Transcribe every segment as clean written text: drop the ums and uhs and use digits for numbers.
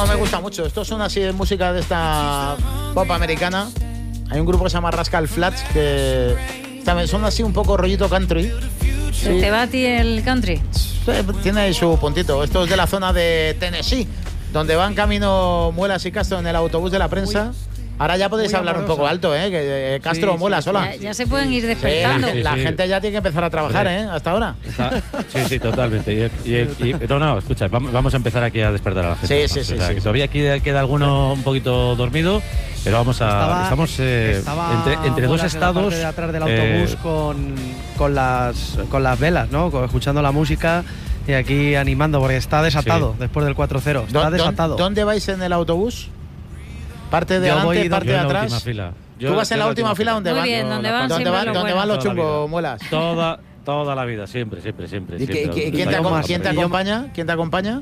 No me gusta mucho. Estos son así de música de esta pop americana. Hay un grupo que se llama Rascal Flatts que también son así un poco rollito country. Sí. ¿Te va a ti el country? Sí, tiene ahí su puntito. Esto es de la zona de Tennessee, donde van camino Muelas y Castro en el autobús de la prensa. Ahora ya podéis hablar un poco alto, que Castro o Muelas, hola. Ya se pueden ir despertando. La gente ya tiene que empezar a trabajar, hasta ahora. Sí, totalmente. No, escucha, vamos a empezar aquí a despertar a la gente. Sí. Que todavía queda alguno un poquito dormido, pero estamos entre dos estados. De atrás del autobús con las velas, ¿no? Escuchando la música y aquí animando, porque está desatado después del 4-0. Está desatado. ¿Dónde vais en el autobús? ¿Parte de adelante, parte de atrás? ¿Tú vas en la última fila? ¿Dónde van? ¿Dónde van los chungos, Muelas? Toda la vida, siempre. ¿Y quién te acompaña? ¿Quién te acompaña?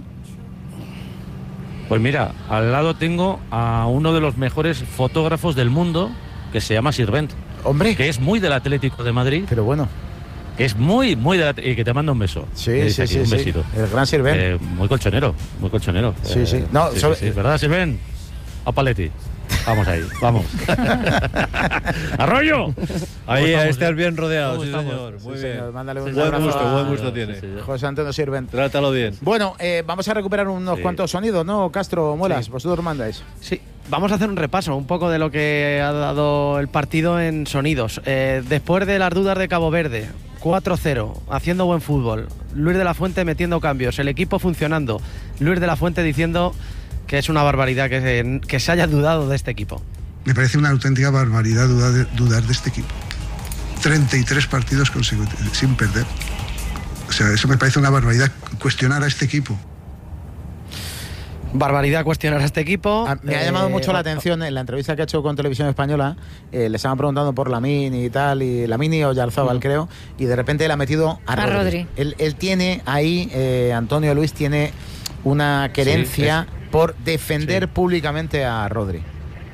Pues mira, al lado tengo a uno de los mejores fotógrafos del mundo, que se llama Sirvent. Hombre. Que es muy del Atlético de Madrid. Pero bueno. Que es muy y que te manda un beso. Sí. Un besito. El gran Sirvent. Muy colchonero. Sí. No, sí, ¿verdad, Sirvent? A Paletti. Vamos ahí, vamos. ¡Arroyo! Ahí estás bien rodeado, sí, señor. Muy bien. Señor, mándale un buen gusto tiene. José Antonio Sirvent. Trátalo bien. Bueno, vamos a recuperar unos cuantos sonidos, ¿no, Castro, Muelas? Vosotros mandáis. Sí. Vamos a hacer un repaso un poco de lo que ha dado el partido en sonidos. Después de las dudas de Cabo Verde, 4-0, haciendo buen fútbol. Luis de la Fuente metiendo cambios, el equipo funcionando. Luis de la Fuente diciendo que es una barbaridad que se haya dudado de este equipo. Me parece una auténtica barbaridad dudar de este equipo. 33 partidos consecutivos sin perder. O sea, eso me parece una barbaridad, cuestionar a este equipo. Barbaridad cuestionar a este equipo. Me ha llamado mucho la atención en la entrevista que ha hecho con Televisión Española. Les estaban preguntando por Lamine y tal, y Lamine y Oyarzábal, creo, y de repente él ha metido a Rodri. Él tiene ahí, Antonio Luis tiene una querencia por defender públicamente a Rodri.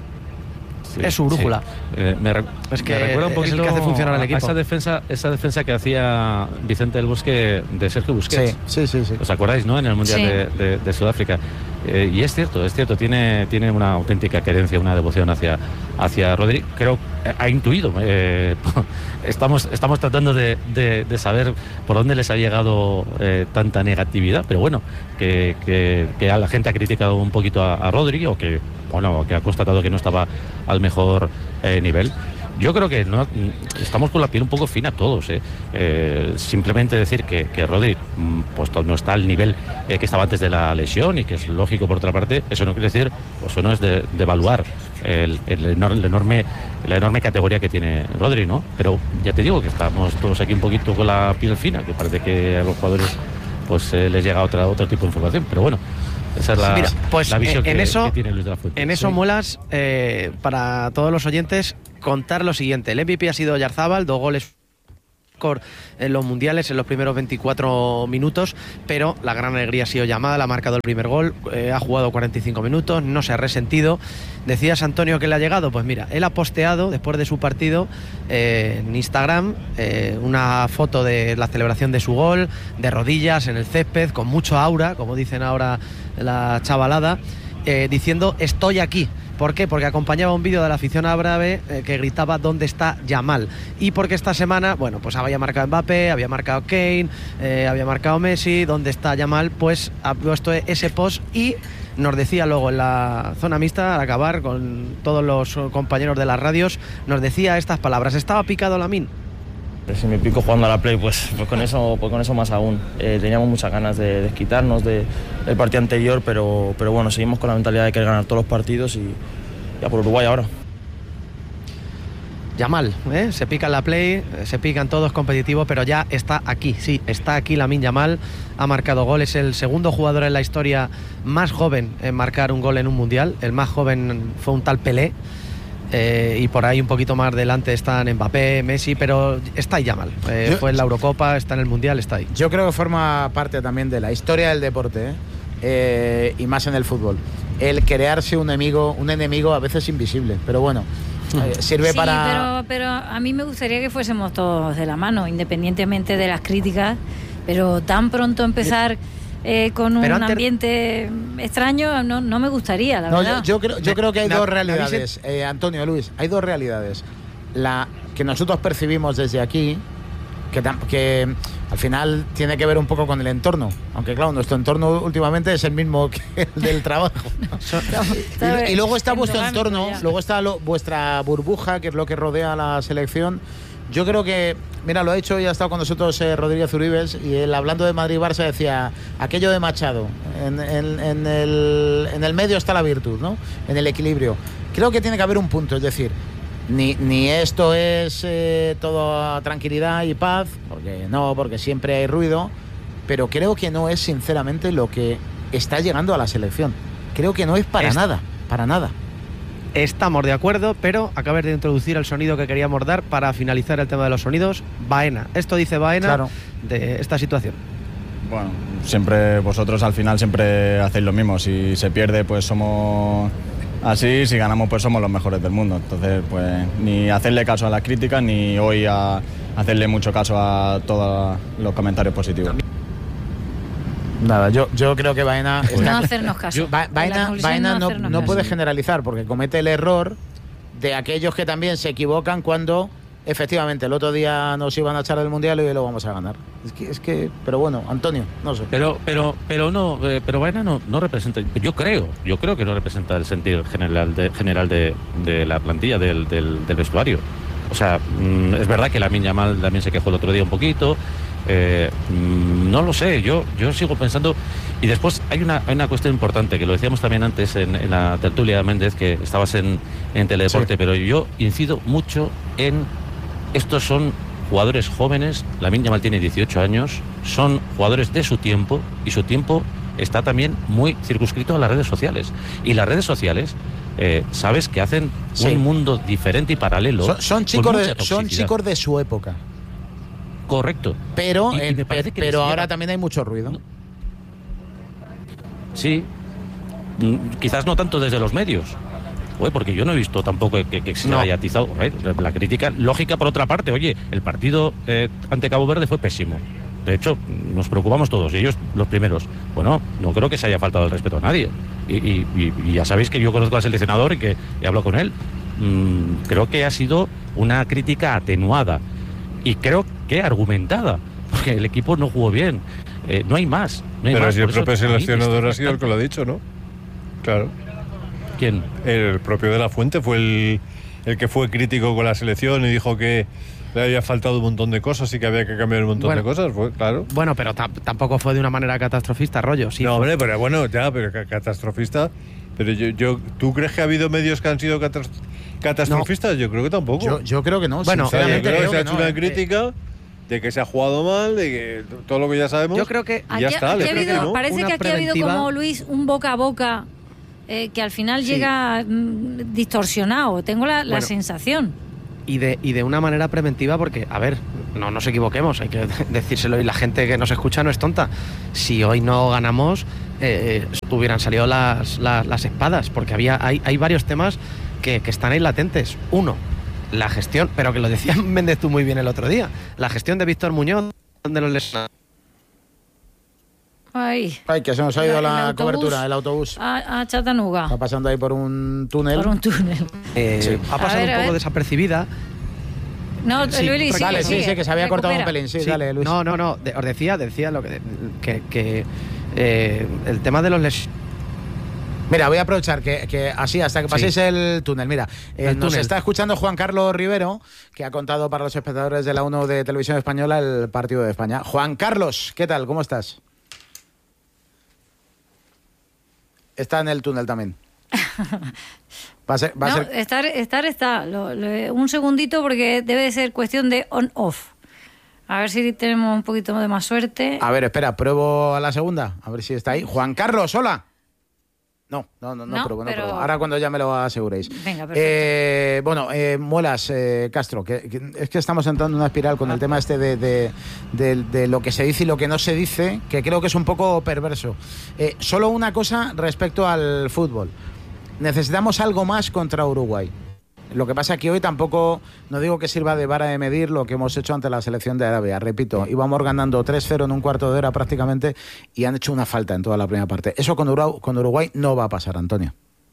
Es su brújula. Me recuerda un poquito es el que hace funcionar al equipo. Esa defensa que hacía Vicente del Bosque de Sergio Busquets. Sí. ¿Os acordáis, no? En el Mundial de Sudáfrica. Y es cierto, tiene una auténtica querencia, una devoción hacia Rodri. Creo ha intuido. Estamos tratando de saber por dónde les ha llegado tanta negatividad, pero bueno, que a la gente ha criticado un poquito a Rodri, o que ha constatado que no estaba al mejor nivel. Yo creo que no, estamos con la piel un poco fina todos. Simplemente decir que Rodri pues no está al nivel que estaba antes de la lesión, y que es lógico por otra parte, eso no quiere decir, eso no es de evaluar la enorme categoría que tiene Rodri, ¿no? Pero ya te digo que estamos todos aquí un poquito con la piel fina, que parece que a los jugadores pues les llega otro tipo de información, pero bueno. Esa es la visión que tiene Luis de la Fuente. En eso, Muelas, para todos los oyentes, contar lo siguiente. El MVP ha sido Oyarzábal, 2 goles en los mundiales en los primeros 24 minutos, pero la gran alegría ha sido Yamal, ha marcado el primer gol, ha jugado 45 minutos, no se ha resentido. Decías, Antonio, que le ha llegado. Pues mira, él ha posteado después de su partido en Instagram una foto de la celebración de su gol, de rodillas en el césped, con mucho aura, como dicen ahora la chavalada, diciendo estoy aquí. ¿Por qué? Porque acompañaba un vídeo de la afición árabe que gritaba ¿dónde está Yamal? Y porque esta semana, bueno, pues había marcado Mbappé, había marcado Kane, había marcado Messi. ¿Dónde está Yamal? Pues ha puesto ese post y nos decía luego en la zona mixta, al acabar con todos los compañeros de las radios, nos decía estas palabras: estaba picado Lamine. Si me pico jugando a la Play, pues con eso más aún. Teníamos muchas ganas de desquitarnos del partido anterior, pero bueno, seguimos con la mentalidad de querer ganar todos los partidos y ya por Uruguay ahora. Yamal, se pica en la Play, se pican todos, competitivo, pero ya está aquí, sí, está aquí Lamine Yamal, ha marcado gol, es el segundo jugador en la historia más joven en marcar un gol en un mundial. El más joven fue un tal Pelé. Y por ahí un poquito más delante están Mbappé, Messi, pero está ahí Yamal. Fue en la Eurocopa, está en el Mundial, está ahí. Yo creo que forma parte también de la historia del deporte, y más en el fútbol. El crearse un enemigo a veces invisible, pero bueno, sirve para... Pero a mí me gustaría que fuésemos todos de la mano, independientemente de las críticas, pero tan pronto empezar con un ambiente extraño, no me gustaría, la verdad. Yo creo que hay dos realidades, Antonio, Luis, hay dos realidades. La que nosotros percibimos desde aquí, que al final tiene que ver un poco con el entorno, aunque claro, nuestro entorno últimamente es el mismo que el del trabajo. y luego está vuestro entorno, luego está vuestra burbuja, que es lo que rodea a la selección. Yo creo que, mira, lo ha hecho y ha estado con nosotros Rodríguez Uribes, y él, hablando de Madrid-Barça, decía aquello de Machado, en el medio está la virtud, ¿no? En el equilibrio. Creo que tiene que haber un punto, es decir, ni esto es todo tranquilidad y paz, porque siempre hay ruido, pero creo que no es sinceramente lo que está llegando a la selección. Creo que no es para nada. Estamos de acuerdo, pero acabas de introducir el sonido que queríamos dar para finalizar el tema de los sonidos. Baena. Esto dice Baena de esta situación. Bueno, siempre vosotros al final siempre hacéis lo mismo. Si se pierde, pues somos así, si ganamos, pues somos los mejores del mundo. Entonces, pues ni hacerle caso a las críticas, ni hoy a hacerle mucho caso a todos los comentarios positivos. Nada, yo creo que Baena... No hacernos caso. Baena no puede generalizar, porque comete el error de aquellos que también se equivocan cuando efectivamente el otro día nos iban a echar del Mundial y hoy lo vamos a ganar. Es que pero bueno, Antonio, no sé. Pero Baena no representa, yo creo que no representa el sentido general de la plantilla del vestuario. O sea, es verdad que Lamine Yamal también se quejó el otro día un poquito. No lo sé, yo sigo pensando. Y después hay una cuestión importante, que lo decíamos también antes en la tertulia, Méndez, que estabas en Teledeporte, sí. Pero yo incido mucho en estos son jugadores jóvenes. Lamine Yamal tiene 18 años, son jugadores de su tiempo, y su tiempo está también muy circunscrito a las redes sociales. Y las redes sociales, sabes que hacen un mundo diferente y paralelo. Son chicos de su época. Correcto. Pero ahora también hay mucho ruido. Sí. Quizás no tanto desde los medios. Porque yo no he visto tampoco que se haya atizado. La crítica lógica, por otra parte. Oye, el partido ante Cabo Verde fue pésimo. De hecho, nos preocupamos todos, y ellos los primeros. Bueno, no creo que se haya faltado el respeto a nadie. Y ya sabéis que yo conozco al seleccionador y que he hablado con él. Creo que ha sido una crítica atenuada. Y creo que argumentada, porque el equipo no jugó bien. No hay más. Pero si el propio seleccionador ha sido el que lo ha dicho, ¿no? Claro. ¿Quién? El propio de la Fuente fue el que fue crítico con la selección y dijo que le había faltado un montón de cosas y que había que cambiar un montón de cosas, claro. Bueno, pero tampoco fue de una manera catastrofista, rollo. Sí, no, hombre, pero bueno, pero catastrofista. Pero ¿tú crees que ha habido medios que han sido catastrofistas? No. Yo creo que tampoco. Yo creo que no. Bueno, yo creo que se ha hecho una crítica de que se ha jugado mal, de que todo lo que ya sabemos. Yo creo que ya está. Parece que aquí ha habido, como Luis, un boca a boca que al final llega distorsionado. Tengo la sensación. Y de una manera preventiva, porque, a ver, no nos equivoquemos, hay que decírselo, y la gente que nos escucha no es tonta. Si hoy no ganamos, hubieran salido las espadas, porque hay varios temas que están ahí latentes. Uno, la gestión, pero que lo decía Méndez tú muy bien el otro día, la gestión de Víctor Muñoz, donde los lesionados. Ay, que se nos ha ido la cobertura, el autobús. A Chattanooga. Está pasando ahí por un túnel. Ha pasado un poco desapercibida. No, Luis, vale, sí, que se había cortado un pelín. Sí, dale, Luis. No, os decía lo que el tema de los lesionados. Mira, voy a aprovechar que así, hasta que paséis el túnel. Mira, nos está escuchando Juan Carlos Rivero, que ha contado para los espectadores de la 1 de Televisión Española el partido de España. Juan Carlos, ¿qué tal? ¿Cómo estás? Está en el túnel también. Estar está. Un segundito, porque debe de ser cuestión de on-off. A ver si tenemos un poquito de más suerte. A ver, espera, pruebo a la segunda. A ver si está ahí. Juan Carlos, hola. No pruebo. Ahora cuando ya me lo aseguréis. Venga, perfecto. Muelas, Castro, que es que estamos entrando en una espiral con el tema este de lo que se dice y lo que no se dice, que creo que es un poco perverso. Solo una cosa respecto al fútbol. Necesitamos algo más contra Uruguay. Lo que pasa es que hoy tampoco, no digo que sirva de vara de medir lo que hemos hecho ante la selección de Arabia. Repito, íbamos ganando 3-0 en un cuarto de hora prácticamente y han hecho una falta en toda la primera parte. Eso con Uruguay no va a pasar, Antonio.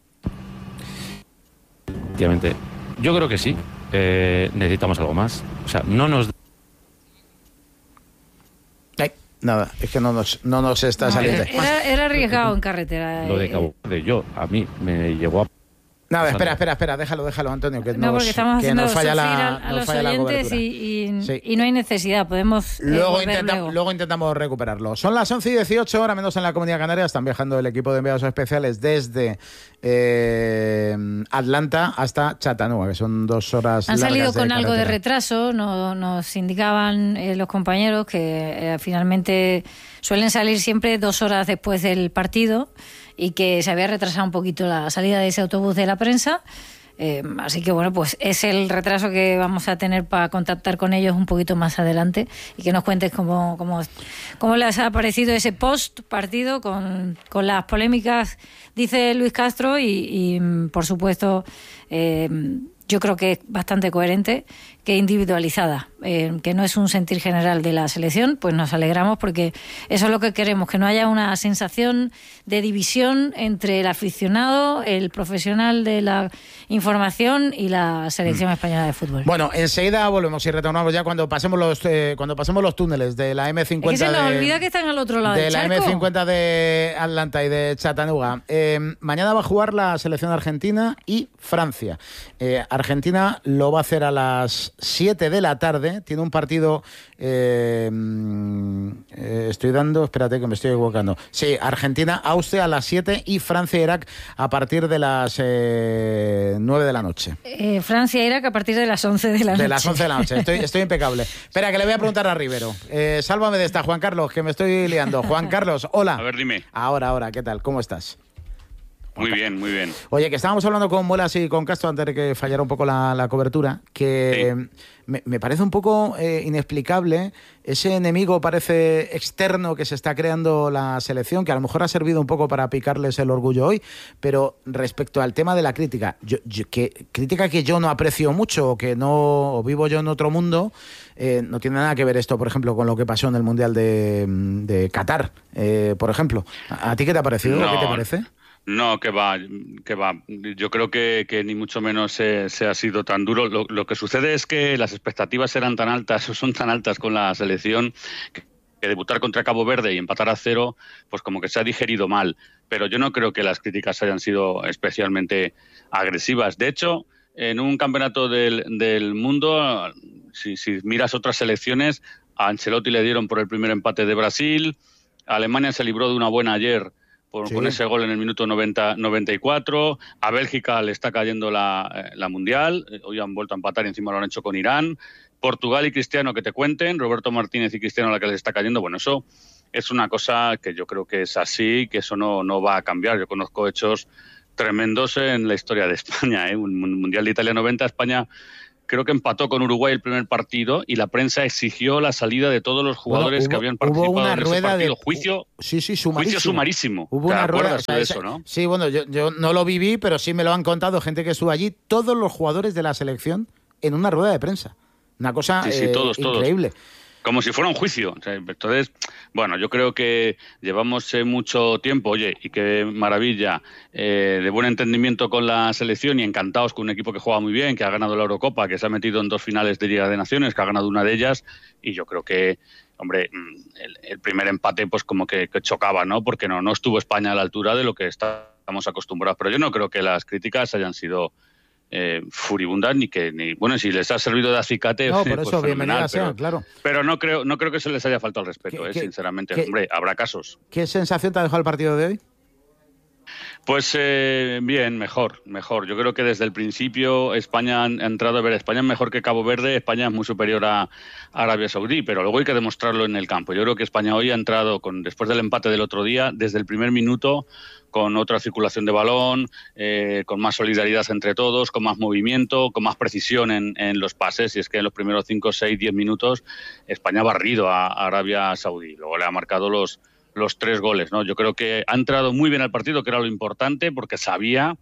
Efectivamente. Yo creo que sí. Necesitamos algo más. O sea, no nos... Nada, es que no nos está saliendo. Era arriesgado en carretera. Lo de Cabo Verde, a mí me llevó a... Nada, espera, déjalo, Antonio, que no, porque estamos haciendo nos falla a los oyentes y no hay necesidad, podemos luego intentamos recuperarlo. Son las 11:18, ahora menos en la Comunidad Canaria. Están viajando el equipo de enviados especiales desde Atlanta hasta Chattanooga, que son 2 horas. Han salido con algo de retraso, nos indicaban los compañeros que finalmente suelen salir siempre 2 horas después del partido y que se había retrasado un poquito la salida de ese autobús de la prensa. Así que bueno, pues es el retraso que vamos a tener para contactar con ellos un poquito más adelante y que nos cuentes cómo les ha parecido ese post partido con las polémicas, dice Luis Castro, y por supuesto yo creo que es bastante coherente, que individualizada, que no es un sentir general de la selección. Pues nos alegramos porque eso es lo que queremos, que no haya una sensación de división entre el aficionado, el profesional de la información y la selección española de fútbol. Bueno, enseguida volvemos y retornamos ya cuando pasemos los túneles de la M50. Es que se nos olvida que están al otro lado del charco. De la M50 de Atlanta y de Chattanooga. Mañana va a jugar la selección argentina y Francia. Argentina lo va a hacer a las 7 de la tarde. Tiene un partido... espérate que me estoy equivocando. Sí, Argentina-Austria a las 7 y Francia-Irak a partir de las 9 de la noche. Francia-Irak a partir de las 11 de la noche. De las 11 de la noche, estoy impecable. Espera, que le voy a preguntar a Rivero. Sálvame de esta, Juan Carlos, que me estoy liando. Juan Carlos, hola. A ver, dime. Ahora, ¿qué tal? ¿Cómo estás? Muy bien, muy bien. Oye, que estábamos hablando con Muelas y con Castro antes de que fallara un poco la cobertura, que sí. me parece un poco inexplicable ese enemigo, parece externo, que se está creando la selección, que a lo mejor ha servido un poco para picarles el orgullo hoy, pero respecto al tema de la crítica, crítica que yo no aprecio mucho, o que no vivo yo en otro mundo, no tiene nada que ver esto, por ejemplo, con lo que pasó en el Mundial de Qatar, por ejemplo. ¿A ti qué te ha parecido? No. ¿Qué te parece? No, que va. Yo creo que ni mucho menos se ha sido tan duro. Lo que sucede es que las expectativas eran tan altas, o son tan altas con la selección, que debutar contra Cabo Verde y empatar a 0, pues como que se ha digerido mal. Pero yo no creo que las críticas hayan sido especialmente agresivas. De hecho, en un campeonato del mundo, si miras otras selecciones, a Ancelotti le dieron por el primer empate de Brasil, Alemania se libró de una buena ayer con ese gol en el minuto 94. A Bélgica le está cayendo la Mundial. Hoy han vuelto a empatar y encima lo han hecho con Irán. Portugal y Cristiano, que te cuenten. Roberto Martínez y Cristiano, la que les está cayendo. Bueno, eso es una cosa que yo creo que es así, que eso no va a cambiar. Yo conozco hechos tremendos en la historia de España. Un Mundial de Italia 90, España... Creo que empató con Uruguay el primer partido y la prensa exigió la salida de todos los jugadores que habían participado en ese partido. Juicio sumarísimo. Hubo una rueda de eso, ¿no? Sí, bueno, yo no lo viví, pero sí me lo han contado gente que estuvo allí. Todos los jugadores de la selección en una rueda de prensa. Una cosa todos, increíble. Como si fuera un juicio. O sea, entonces, bueno, yo creo que llevamos mucho tiempo, oye, y qué maravilla, de buen entendimiento con la selección y encantados con un equipo que juega muy bien, que ha ganado la Eurocopa, que se ha metido en 2 finales de Liga de Naciones, que ha ganado una de ellas, y yo creo que, hombre, el primer empate pues como que chocaba, ¿no? Porque no estuvo España a la altura de lo que estamos acostumbrados. Pero yo no creo que las críticas hayan sido furibundas ni bueno, si les ha servido de acicate, no, por eso pues bienvenida sea, claro. Pero no creo que se les haya faltado el respeto, sinceramente. Hombre, habrá casos. ¿Qué sensación te ha dejado el partido de hoy? Pues bien, mejor. Yo creo que desde el principio España ha entrado a ver, España es mejor que Cabo Verde, España es muy superior a Arabia Saudí, pero luego hay que demostrarlo en el campo. Yo creo que España hoy ha entrado, después del empate del otro día, desde el primer minuto, con otra circulación de balón, con más solidaridad entre todos, con más movimiento, con más precisión en los pases, y es que en los primeros 5, 6, 10 minutos España ha barrido a Arabia Saudí, luego le ha marcado los 3 goles, ¿no? Yo creo que ha entrado muy bien al partido, que era lo importante, porque sabía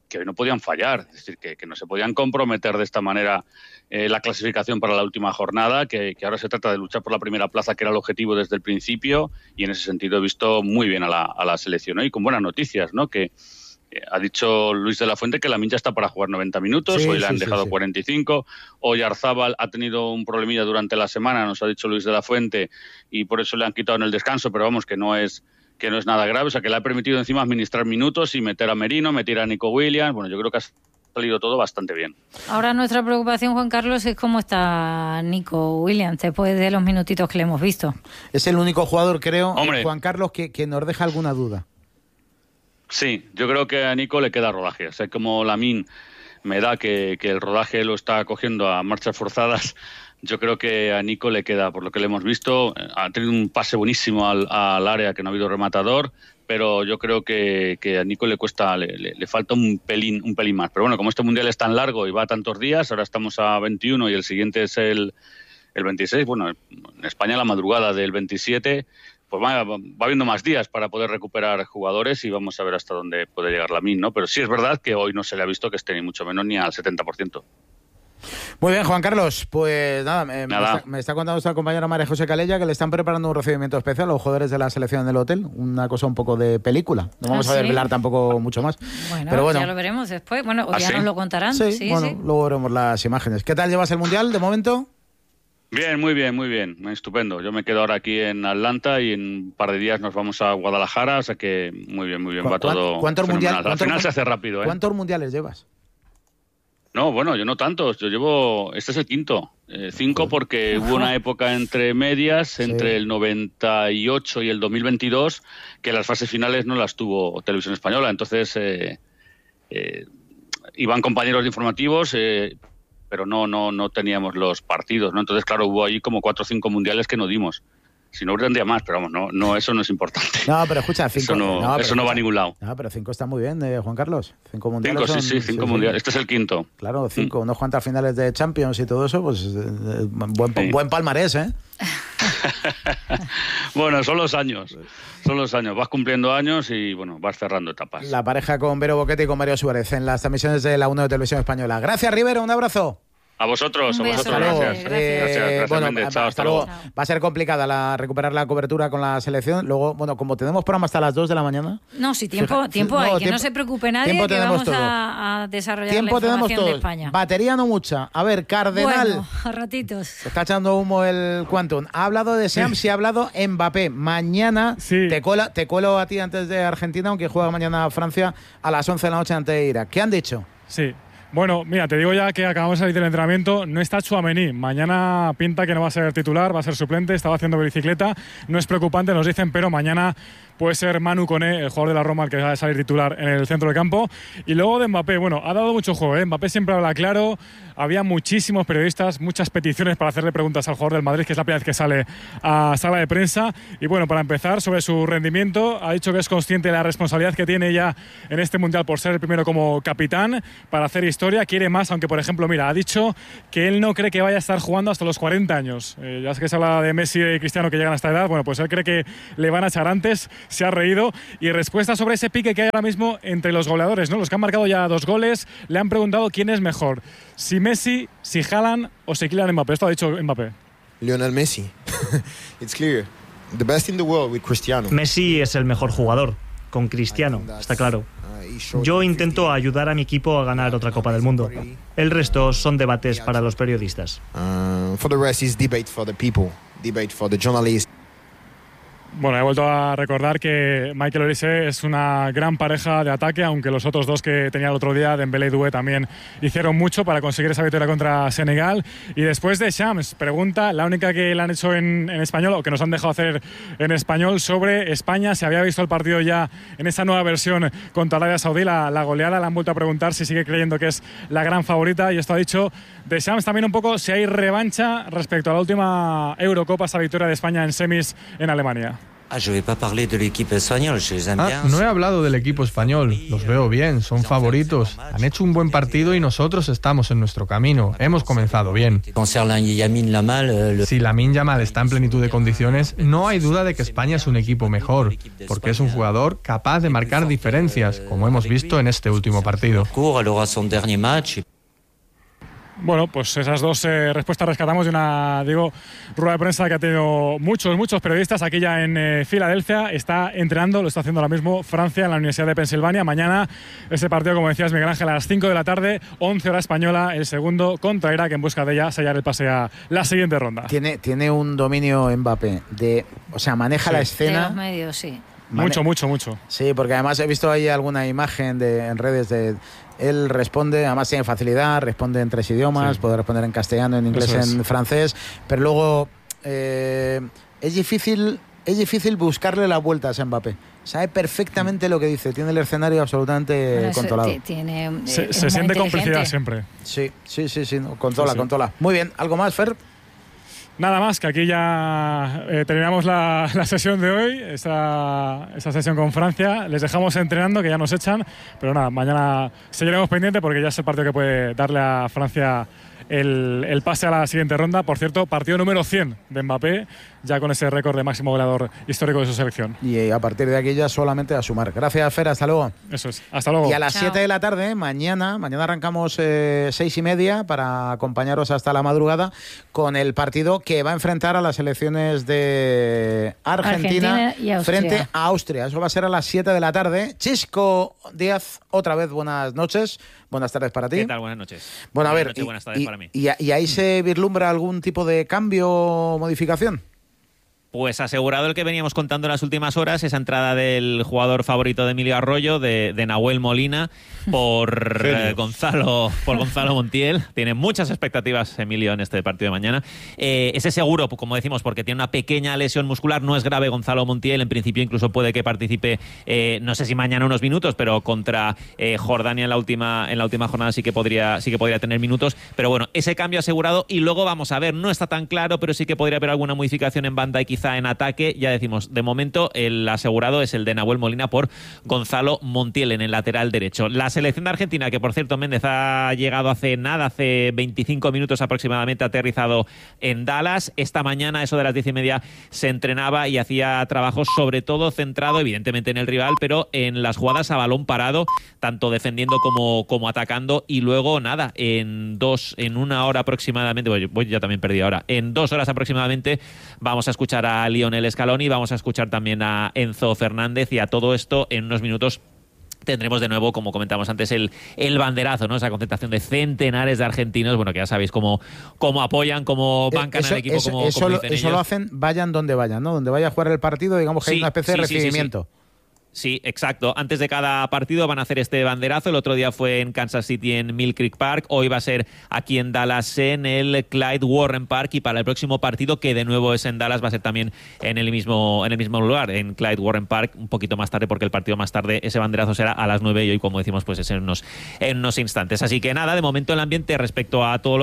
hoy no podían fallar, es decir, que no se podían comprometer de esta manera la clasificación para la última jornada, que ahora se trata de luchar por la primera plaza, que era el objetivo desde el principio, y en ese sentido he visto muy bien a la selección, ¿no? Y con buenas noticias, ¿no? Que ha dicho Luis de la Fuente que Lamine ya está para jugar 90 minutos, hoy le han dejado 45, Oyarzábal ha tenido un problemilla durante la semana, nos ha dicho Luis de la Fuente, y por eso le han quitado en el descanso, pero vamos, que no es nada grave, o sea, que le ha permitido encima administrar minutos y meter a Merino, meter a Nico Williams. Bueno, yo creo que ha salido todo bastante bien. Ahora nuestra preocupación, Juan Carlos, es cómo está Nico Williams después de los minutitos que le hemos visto. Es el único jugador, creo, Juan Carlos, que nos deja alguna duda. Sí, yo creo que a Nico le queda rodaje. O sea, como Lamine me da que el rodaje lo está cogiendo a marchas forzadas, yo creo que a Nico le queda, por lo que le hemos visto, ha tenido un pase buenísimo al área, que no ha habido rematador, pero yo creo que a Nico le cuesta, le falta un pelín más. Pero bueno, como este mundial es tan largo y va a tantos días, ahora estamos a 21 y el siguiente es el 26, bueno, en España la madrugada del 27, pues va habiendo más días para poder recuperar jugadores y vamos a ver hasta dónde puede llegar Lamine, ¿no? Pero sí es verdad que hoy no se le ha visto que esté ni mucho menos ni al 70%. Muy bien, Juan Carlos, pues nada. Me está contando nuestra compañera María José Calella que le están preparando un recibimiento especial a los jugadores de la selección en el hotel, una cosa un poco de película, no vamos a desvelar tampoco mucho más. Pero bueno, ya lo veremos después, bueno, o ya nos lo contarán. Sí, luego veremos las imágenes. ¿Qué tal llevas el mundial de momento? Bien, muy bien, estupendo. Yo me quedo ahora aquí en Atlanta y en un par de días nos vamos a Guadalajara, o sea que muy bien, va todo fenomenal. Al final se hace rápido, ¿eh? ¿Cuántos mundiales llevas? No, bueno, yo no tantos, este es el quinto, 5 porque hubo una época entre medias, entre el 98 y el 2022, que las fases finales no las tuvo Televisión Española, entonces iban compañeros de informativos, pero no teníamos los partidos, ¿no? Entonces, claro, hubo ahí como 4 o 5 mundiales que no dimos. Si no, tendría más, pero vamos, no, eso no es importante. No, pero escucha, 5... Eso no va a ningún lado. No, pero 5 está muy bien, Juan Carlos. 5 mundiales 5 mundiales. Este es el quinto. Claro, 5. Unos cuantas finales de Champions y todo eso, pues buen palmarés, ¿eh? Bueno, son los años. Vas cumpliendo años y, bueno, vas cerrando etapas. La pareja con Vero Boquete y con Mario Suárez en las transmisiones de la 1 de Televisión Española. Gracias, Rivero, un abrazo. A vosotros, gracias. Gracias, bueno, hasta luego. Va a ser complicada recuperar la cobertura con la selección. Luego, bueno, como tenemos programa hasta las 2 de la mañana... No, sí, tiempo hay, que no se preocupe nadie, que vamos a desarrollar la información de España. Batería no mucha. A ver, Cardenal... Bueno, a ratitos. Se está echando humo el Quantum. Ha hablado de Shams y ha hablado Mbappé. Mañana te cuelo a ti antes de Argentina, aunque juega mañana Francia a las 11 de la noche ante Irak. ¿Qué han dicho? Sí. Bueno, mira, te digo ya que acabamos de salir del entrenamiento. No está Tchouaméni. Mañana pinta que no va a ser titular, va a ser suplente. Estaba haciendo bicicleta. No es preocupante, nos dicen, pero mañana puede ser Manu Koné, el jugador de la Roma, el que va a salir titular en el centro del campo. Y luego de Mbappé, bueno, ha dado mucho juego, ¿eh? Mbappé siempre habla claro. Había muchísimos periodistas, muchas peticiones para hacerle preguntas al jugador del Madrid, que es la primera vez que sale a sala de prensa. Y bueno, para empezar, sobre su rendimiento, ha dicho que es consciente de la responsabilidad que tiene ya en este Mundial por ser el primero como capitán, para hacer historia. Quiere más, aunque por ejemplo, mira, ha dicho que él no cree que vaya a estar jugando hasta los 40 años. Ya sé que se habla de Messi y Cristiano que llegan a esta edad. Bueno, pues él cree que le van a echar antes. Se ha reído. Y respuesta sobre ese pique que hay ahora mismo entre los goleadores, ¿no? Los que han marcado ya 2 goles. Le han preguntado quién es mejor, si Messi, si Haaland o si Kylian Mbappé. Esto ha dicho Mbappé. Lionel Messi. It's clear. The best in the world with Cristiano. Messi es el mejor jugador con Cristiano, está claro. Yo intento ayudar a mi equipo a ganar otra Copa del Mundo. El resto son debates para los periodistas. For the rest is debate for the people, debate for the journalists. Bueno, he vuelto a recordar que Michael Olise es una gran pareja de ataque, aunque los otros dos que tenía el otro día, Dembélé y Doué, también hicieron mucho para conseguir esa victoria contra Senegal. Y después de Shams, pregunta, la única que le han hecho en español, o que nos han dejado hacer en español, sobre España. Se había visto el partido ya en esa nueva versión contra Arabia Saudí, la goleada. Le han vuelto a preguntar si sigue creyendo que es la gran favorita. Y esto ha dicho de Shams también un poco si hay revancha respecto a la última Eurocopa, esa victoria de España en semis en Alemania. No he hablado del equipo español, los veo bien, son favoritos, han hecho un buen partido y nosotros estamos en nuestro camino, hemos comenzado bien. Si Lamine Yamal está en plenitud de condiciones, no hay duda de que España es un equipo mejor, porque es un jugador capaz de marcar diferencias, como hemos visto en este último partido. Bueno, pues esas dos respuestas rescatamos de una, rueda de prensa que ha tenido muchos periodistas aquí ya en Filadelfia. Está entrenando, lo está haciendo ahora mismo Francia en la Universidad de Pensilvania. Mañana ese partido, como decías Miguel Ángel, a las 5 de la tarde, 11 hora española, el segundo contra Irak, en busca de ya sellar el pase a la siguiente ronda. Tiene un dominio Mbappé, maneja la escena. De los medios, sí. Mucho. Sí, porque además he visto ahí alguna imagen en redes de... Él responde, además tiene facilidad, responde en 3 idiomas, puede responder en castellano, en inglés, en francés, pero luego es difícil buscarle las vueltas a Mbappé. Sabe perfectamente lo que dice, tiene el escenario absolutamente controlado. Se siente complicidad siempre. Sí, controla. Muy bien, ¿algo más, Fer? Nada más, que aquí ya terminamos la sesión de hoy, esa sesión con Francia. Les dejamos entrenando, que ya nos echan, pero nada, mañana seguiremos pendiente porque ya es el partido que puede darle a Francia el pase a la siguiente ronda. Por cierto, partido número 100 de Mbappé, ya con ese récord de máximo goleador histórico de su selección. Y a partir de aquí ya solamente a sumar. Gracias, Fer, hasta luego. Eso es, hasta luego. Y a las 7 de la tarde, mañana arrancamos 6:30 para acompañaros hasta la madrugada con el partido que va a enfrentar a las selecciones de Argentina y Austria. Frente a Austria. Eso va a ser a las 7 de la tarde. Chisco Díaz, otra vez buenas noches. Buenas tardes para ti. ¿Qué tal? Buenas noches. Bueno, buenas noches, buenas tardes para mí. ¿Y ahí se vislumbra algún tipo de cambio o modificación? Pues asegurado el que veníamos contando en las últimas horas, esa entrada del jugador favorito de Emilio Arroyo, de Nahuel Molina, por Gonzalo Montiel. Tiene muchas expectativas Emilio en este partido de mañana. Ese seguro, como decimos, porque tiene una pequeña lesión muscular, no es grave Gonzalo Montiel, en principio incluso puede que participe, no sé si mañana unos minutos, pero contra Jordania en la última jornada sí que podría tener minutos. Pero bueno, ese cambio asegurado, y luego vamos a ver, no está tan claro, pero sí que podría haber alguna modificación en banda y quizá en ataque. Ya decimos, de momento el asegurado es el de Nahuel Molina por Gonzalo Montiel en el lateral derecho. La selección de Argentina, que por cierto Méndez ha llegado hace 25 minutos aproximadamente, ha aterrizado en Dallas. Esta mañana, eso de las 10:30, se entrenaba y hacía trabajo sobre todo centrado evidentemente en el rival, pero en las jugadas a balón parado, tanto defendiendo como atacando. Y luego nada, en 1 hora aproximadamente, voy ya también perdí ahora, en 2 horas aproximadamente vamos a escuchar a Lionel Scaloni, vamos a escuchar también a Enzo Fernández, y a todo esto en unos minutos tendremos de nuevo, como comentamos antes, el banderazo, ¿no? Esa concentración de centenares de argentinos, bueno, que ya sabéis cómo apoyan, cómo bancan al equipo, como dicen ellos. Eso lo hacen, vayan donde vayan, ¿no? Donde vaya a jugar el partido, digamos que hay una especie de recibimiento. Sí, exacto. Antes de cada partido van a hacer este banderazo. El otro día fue en Kansas City, en Mill Creek Park. Hoy va a ser aquí en Dallas, en el Clyde Warren Park. Y para el próximo partido, que de nuevo es en Dallas, va a ser también en el mismo lugar, en Clyde Warren Park, un poquito más tarde, porque el partido más tarde, ese banderazo será a las 9, y hoy, como decimos, pues es en unos instantes. Así que nada, de momento el ambiente respecto a todo lo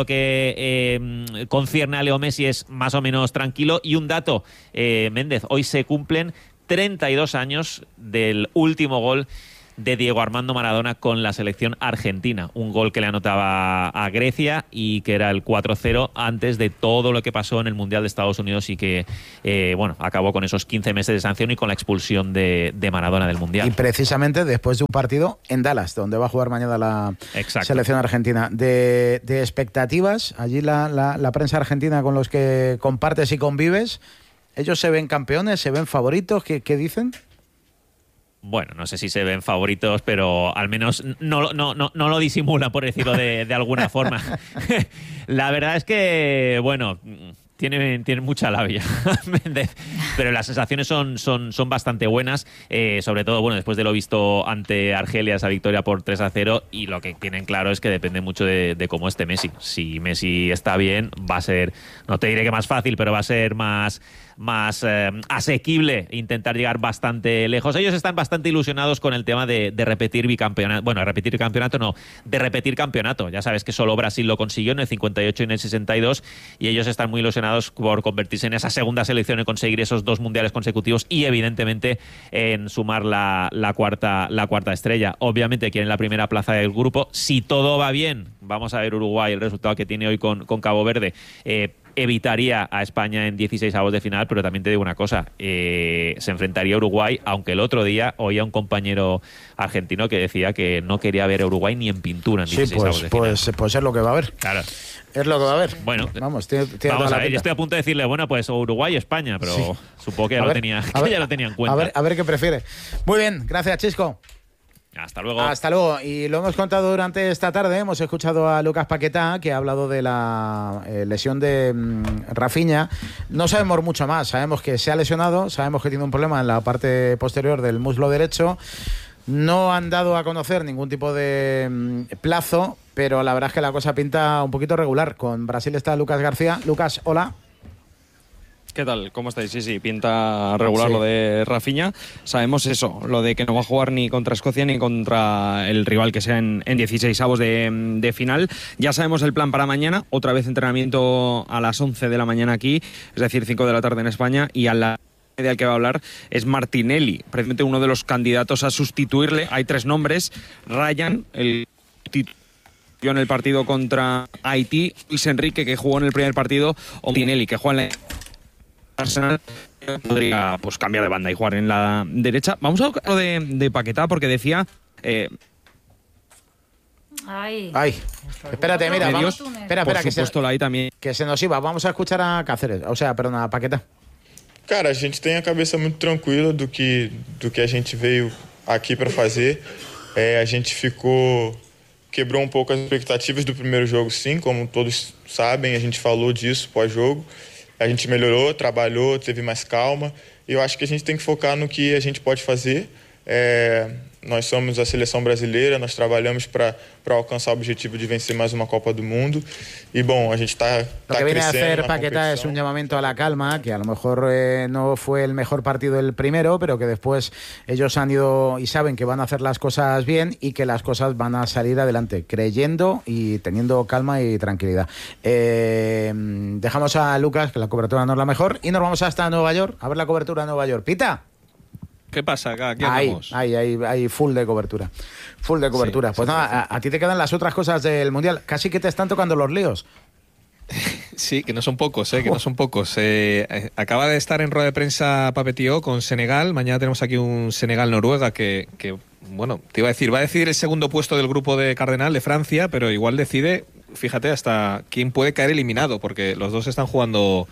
que concierne a Leo Messi es más o menos tranquilo. Y un dato, Méndez, hoy se cumplen 32 años del último gol de Diego Armando Maradona con la selección argentina. Un gol que le anotaba a Grecia y que era el 4-0 antes de todo lo que pasó en el Mundial de Estados Unidos, y que acabó con esos 15 meses de sanción y con la expulsión de Maradona del Mundial. Y precisamente después de un partido en Dallas, donde va a jugar mañana la selección argentina. De expectativas, allí la prensa argentina con los que compartes y convives, ¿ellos se ven campeones, se ven favoritos? ¿Qué dicen? Bueno, no sé si se ven favoritos, pero al menos no lo disimulan, por decirlo de alguna forma. La verdad es que, bueno, tiene mucha labia, Méndez, pero las sensaciones son bastante buenas, sobre todo, bueno, después de lo visto ante Argelia, esa victoria por 3-0, y lo que tienen claro es que depende mucho de cómo esté Messi. Si Messi está bien, va a ser, no te diré que más fácil, pero va a ser más más asequible intentar llegar bastante lejos. Ellos están bastante ilusionados con el tema de repetir bicampeonato. Bueno, repetir campeonato no, de repetir campeonato. Ya sabes que solo Brasil lo consiguió en el 58 y en el 62 y ellos están muy ilusionados por convertirse en esa segunda selección y conseguir esos 2 mundiales consecutivos y evidentemente en sumar la cuarta estrella. Obviamente quieren la primera plaza del grupo. Si todo va bien, vamos a ver Uruguay, el resultado que tiene hoy con Cabo Verde, evitaría a España en 16avos de final, pero también te digo una cosa, se enfrentaría a Uruguay, aunque el otro día oía un compañero argentino que decía que no quería ver a Uruguay ni en pintura en 16avos de final. Pues es lo que va a haber. Claro. Es lo que va a haber. Bueno, vamos a ver, yo estoy a punto de decirle, bueno, pues Uruguay o España, pero sí. Supongo que ya lo tenía en cuenta. A ver qué prefiere. Muy bien, gracias, Chisco. Hasta luego. Hasta luego. Y lo hemos contado durante esta tarde. Hemos escuchado a Lucas Paquetá, que ha hablado de la lesión de Rafinha. No sabemos mucho más. Sabemos que se ha lesionado, sabemos que tiene un problema en la parte posterior del muslo derecho. No han dado a conocer ningún tipo de plazo, pero la verdad es que la cosa pinta un poquito regular. Con Brasil está Lucas García. Lucas, hola. ¿Qué tal? ¿Cómo estáis? Sí, pinta regular lo de Rafinha. Sabemos eso, lo de que no va a jugar ni contra Escocia ni contra el rival que sea en 16avos de final. Ya sabemos el plan para mañana. Otra vez entrenamiento a las 11 de la mañana aquí, es decir, 5 de la tarde en España. Y a la media al que va a hablar es Martinelli, precisamente uno de los candidatos a sustituirle. Hay 3 nombres. Ryan, el titular en el partido contra Haití. Luis Enrique, que jugó en el primer partido. O Martinelli, que juega en la Arsenal, podría pues cambiar de banda y jugar en la derecha. Vamos a hablar de Paquetá, porque decía... Ay. Espérate, mira, vamos. Espera, que se nos iba. Vamos a escuchar a Cáceres. O sea, perdón, a Paquetá. Cara, a gente tem a cabeça muito tranquila do que a gente veio aqui para fazer. A gente quebrou um pouco as expectativas do primeiro jogo, sim, como todos sabem, a gente falou disso pós-jogo. A gente melhorou, trabalhou, teve mais calma. E eu acho que a gente tem que focar no que a gente pode fazer. Nós somos a seleção brasileira, nós trabalhamos para alcançar o objetivo de vencer más una Copa del Mundo. Y bueno, a gente está Lo que viene a hacer Paquetá es un llamamiento a la calma, que a lo mejor no fue el mejor partido el primero, pero que después ellos han ido y saben que van a hacer las cosas bien y que las cosas van a salir adelante, creyendo y teniendo calma y tranquilidad. Dejamos a Lucas, que la cobertura no es la mejor, y nos vamos hasta Nueva York a ver la cobertura de Nueva York. Pita. ¿Qué pasa acá? ¿Qué hacemos? Hay full de cobertura. Full de cobertura. Sí, pues nada, a ti te quedan las otras cosas del Mundial. Casi que te están tocando los líos. Sí, que no son pocos, que no son pocos. Acaba de estar en rueda de prensa Papetió con Senegal. Mañana tenemos aquí un Senegal-Noruega que, bueno, te iba a decir, va a decidir el segundo puesto del grupo de Cardenal de Francia, pero igual decide, fíjate, hasta quién puede caer eliminado, porque los dos están jugando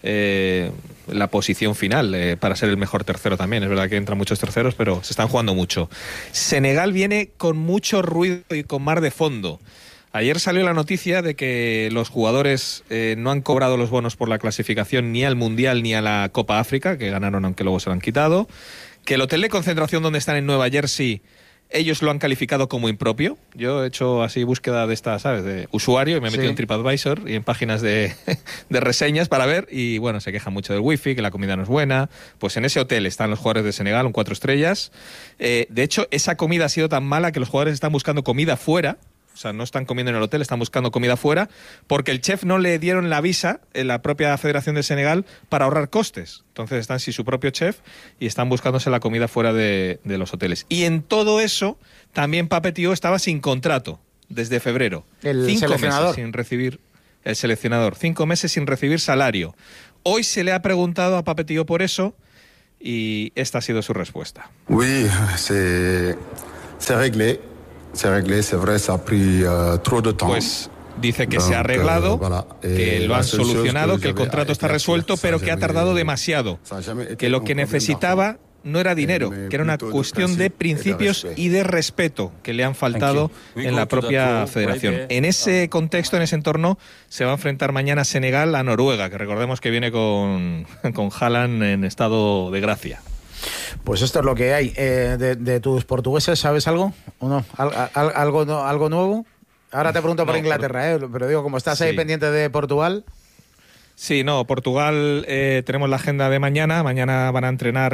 la posición final para ser el mejor tercero también. Es verdad que entran muchos terceros, pero se están jugando mucho. Senegal viene con mucho ruido y con mar de fondo. Ayer salió la noticia de que los jugadores no han cobrado los bonos por la clasificación ni al Mundial ni a la Copa África, que ganaron aunque luego se lo han quitado, que el hotel de concentración donde están en Nueva Jersey ellos lo han calificado como impropio. Yo he hecho así búsqueda de esta, ¿sabes?, de usuario, y me he metido en TripAdvisor y en páginas de reseñas para ver, y bueno, se quejan mucho del wifi, que la comida no es buena. Pues en ese hotel están los jugadores de Senegal, un 4 estrellas. De hecho, esa comida ha sido tan mala que los jugadores están buscando comida fuera. O sea, no están comiendo en el hotel, están buscando comida fuera, porque el chef no le dieron la visa en la propia Federación de Senegal para ahorrar costes. Entonces están sin su propio chef y están buscándose la comida fuera de los hoteles. Y en todo eso, también Papetió estaba sin contrato desde febrero. El seleccionador. 5 meses sin recibir, el seleccionador, 5 meses sin recibir salario. Hoy se le ha preguntado a Papetió por eso y esta ha sido su respuesta. Oui, c'est réglé. C'est réglé, c'est vrai, ça a pris trop de temps. Pues dice que se ha arreglado, que lo han solucionado, que el contrato está resuelto, pero que ha tardado demasiado. Que lo que necesitaba no era dinero, que era una cuestión de principios y de respeto que le han faltado en la propia federación. En ese contexto, en ese entorno, se va a enfrentar mañana Senegal a Noruega, que recordemos que viene con Haaland en estado de gracia. Pues esto es lo que hay. De tus portugueses, ¿sabes algo? ¿O no? ¿Algo nuevo? Ahora te pregunto por Inglaterra, pero digo, como estás ahí pendiente de Portugal. Sí, no, Portugal tenemos la agenda de mañana. Mañana van a entrenar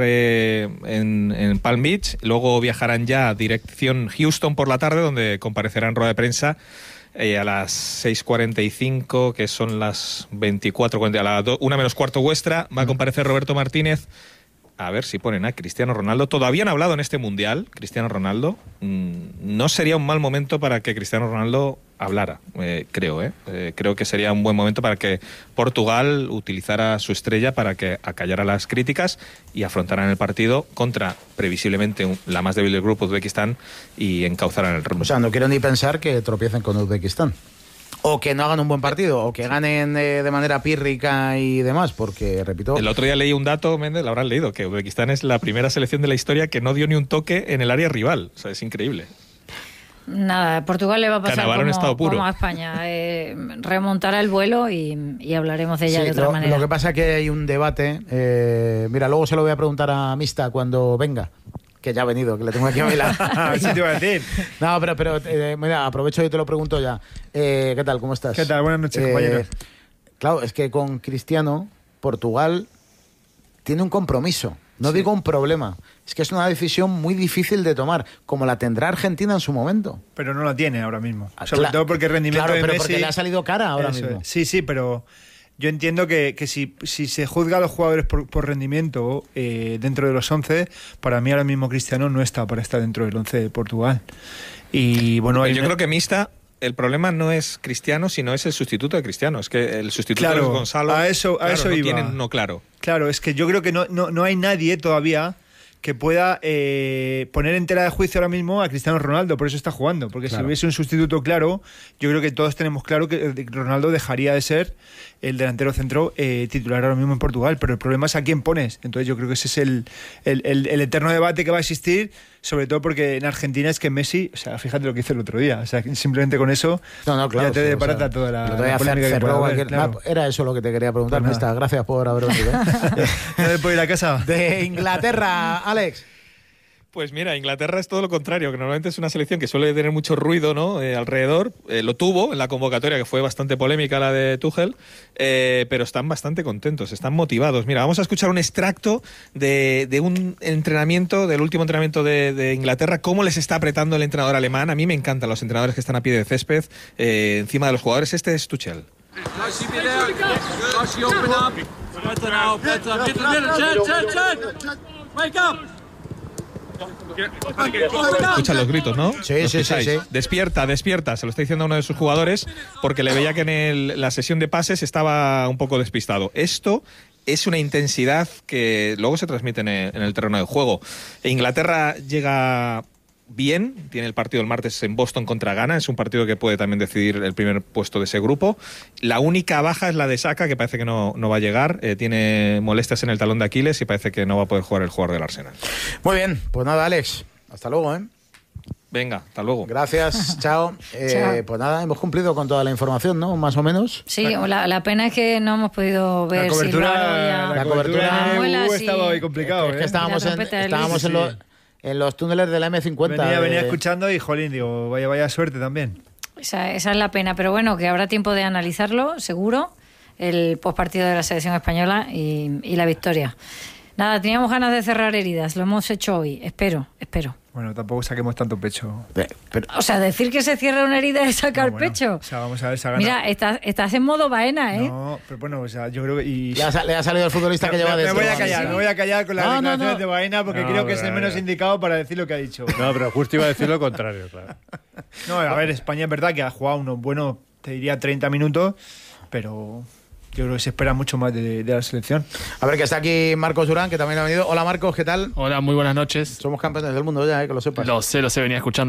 en Palm Beach. Luego viajarán ya a dirección Houston por la tarde, donde comparecerán en rueda de prensa a las 6:45, que son las 24:40, a las 1 menos cuarto vuestra. Va a comparecer Roberto Martínez. A ver si ponen a Cristiano Ronaldo. Todavía han hablado en este Mundial, Cristiano Ronaldo. No sería un mal momento para que Cristiano Ronaldo hablara, creo. Creo que sería un buen momento para que Portugal utilizara su estrella para que acallara las críticas y afrontaran el partido contra, previsiblemente, la más débil del grupo, Uzbekistán, y encauzaran el rumbo. O sea, no quiero ni pensar que tropiecen con Uzbekistán. O que no hagan un buen partido, o que ganen de manera pírrica y demás, porque, repito... El otro día leí un dato, Méndez, lo habrán leído, que Uzbekistán es la primera selección de la historia que no dio ni un toque en el área rival. O sea, es increíble. Nada, Portugal le va a pasar como a España. Remontará el vuelo y hablaremos de ella de otra manera. Lo que pasa es que hay un debate. Mira, luego se lo voy a preguntar a Mista cuando venga. Que ya ha venido, que le tengo aquí a mi lado. A ver si te iba a decir. No, pero mira, aprovecho y te lo pregunto ya. ¿Qué tal? ¿Cómo estás? ¿Qué tal? Buenas noches, compañero. Claro, es que con Cristiano, Portugal tiene un compromiso. No digo un problema. Es que es una decisión muy difícil de tomar, como la tendrá Argentina en su momento. Pero no la tiene ahora mismo. Sobre todo porque el rendimiento de Messi... Claro, pero porque le ha salido cara ahora mismo. Sí, pero... Yo entiendo que si se juzga a los jugadores por rendimiento dentro de los 11, para mí ahora mismo Cristiano no está para estar dentro del 11 de Portugal. Y bueno, yo creo que Mista, el problema no es Cristiano, sino es el sustituto de Cristiano. Es que el sustituto es Gonzalo. A eso no iba. Tienen uno claro. Claro, es que yo creo que no hay nadie todavía que pueda poner en tela de juicio ahora mismo a Cristiano Ronaldo, por eso está jugando, porque si hubiese un sustituto claro, yo creo que todos tenemos claro que Ronaldo dejaría de ser el delantero centro titular ahora mismo en Portugal, pero el problema es a quién pones. Entonces yo creo que ese es el eterno debate que va a existir, sobre todo porque en Argentina es que Messi, o sea, fíjate lo que hizo el otro día, o sea, simplemente con eso ya te desbarata toda la polémica que puede haber, claro. Era eso lo que te quería preguntar, pues Mista, gracias por haber venido. ¿No me puedo ir a casa? De Inglaterra, Alex. Pues mira, Inglaterra es todo lo contrario, que normalmente es una selección que suele tener mucho ruido, ¿no? Alrededor. Lo tuvo en la convocatoria, que fue bastante polémica la de Tuchel, pero están bastante contentos, están motivados. Mira, vamos a escuchar un extracto de un entrenamiento, del último entrenamiento de Inglaterra, cómo les está apretando el entrenador alemán. A mí me encantan los entrenadores que están a pie de césped, encima de los jugadores. Este es Tuchel. Escuchan los gritos, ¿no? Sí. Despierta, se lo está diciendo a uno de sus jugadores porque le veía que en la sesión de pases estaba un poco despistado. Esto es una intensidad que luego se transmite en el terreno de juego. Inglaterra llega bien, tiene el partido el martes en Boston contra Ghana, es un partido que puede también decidir el primer puesto de ese grupo. La única baja es la de Saka, que parece que no va a llegar, tiene molestias en el talón de Aquiles y parece que no va a poder jugar el jugador del Arsenal. Muy bien, pues nada, Alex, hasta luego, Venga, hasta luego. Gracias, chao. Pues nada, hemos cumplido con toda la información, ¿no? Más o menos. Sí, la pena es que no hemos podido ver la cobertura estaba hoy complicado. Es que estábamos en los túneles de la M50. Venía escuchando y, jolín, digo, vaya suerte también. Esa es la pena, pero bueno, que habrá tiempo de analizarlo, seguro, el postpartido de la selección española y la victoria. Nada, teníamos ganas de cerrar heridas, lo hemos hecho hoy, espero. Bueno, tampoco saquemos tanto pecho. O sea, decir que se cierra una herida es sacar pecho. O sea, vamos a ver, se ha ganado. Mira, estás en modo baena, ¿eh? No, pero bueno, o sea, yo creo que... Le ha salido el futbolista que lleva desde... Me voy a callar con las declaraciones de Baena porque creo que es el menos indicado para decir lo que ha dicho. No, pero justo iba a decir lo contrario, claro. No, a ver, España es verdad que ha jugado unos buenos, te diría 30 minutos, pero... Yo creo que se espera mucho más de la selección. A ver, que está aquí Marcos Durán, que también ha venido. Hola, Marcos, ¿qué tal? Hola, muy buenas noches. Somos campeones del mundo ya, que lo sepas. Lo sé, venía escuchando.